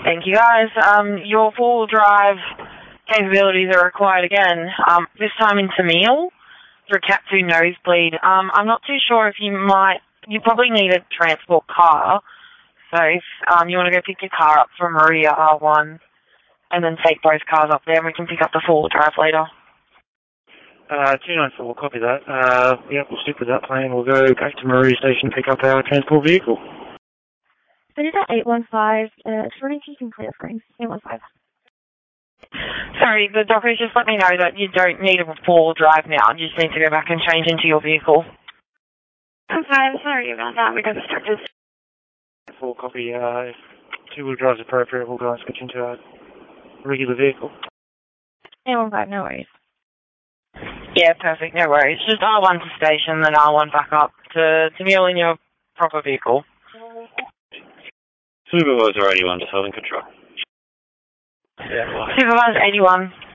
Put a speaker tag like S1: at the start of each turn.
S1: Thank you, guys. Your four-wheel drive capabilities are required again, this time in Tamil for Cat 2 nosebleed. I'm not too sure if you probably need a transport car. So if you want to go pick your car up from Maria R1 and then take both cars up there, and we can pick up the four-wheel drive later.
S2: 294, we'll copy that. We'll stick with that plan. We'll go back to Maria Station, pick up our transport vehicle.
S3: But is that 815? Sorry if you can clear for me. 815.
S1: Sorry, the doctor just let me know that you don't need a four-wheel drive now. You just need to go back and change into your vehicle.
S3: Okay, I'm sorry about that. We got distracted.
S2: Full copy. If two-wheel drive is appropriate, we'll go and switch into our regular vehicle.
S3: 815, no worries.
S1: Yeah, perfect, no worries. Just R1 to station, then R1 back up to Mule in your proper vehicle.
S4: Supervisor 81 to Southern Control.
S1: Supervisor 81.